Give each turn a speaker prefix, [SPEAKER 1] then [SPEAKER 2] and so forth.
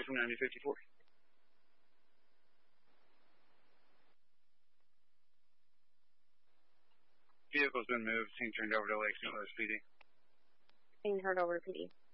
[SPEAKER 1] from 9054. Vehicle's been moved, scene turned over to Lake St. Louis PD.
[SPEAKER 2] Scene turned over to PD.